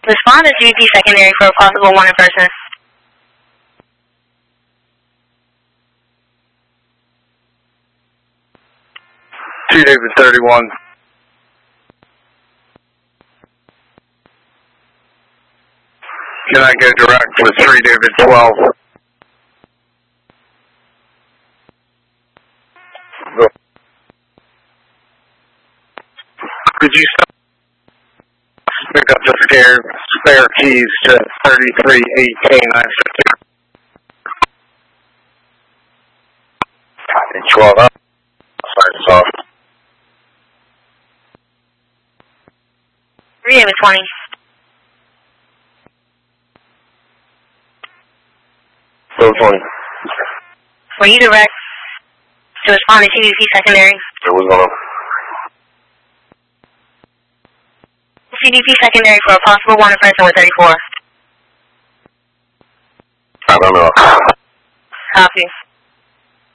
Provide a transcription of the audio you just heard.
Respond to GVP secondary for a possible wanted person. Two David 31. Can I go direct with 3 David 12? Go. Could you pick up the spare keys to 3318 952? Copy 12 up. Sorry, soft. 3 David 20. Go 20. Were you direct to respond to GVP secondary? It was on. GVP secondary for a possible wanted person with 34. I don't know. Copy.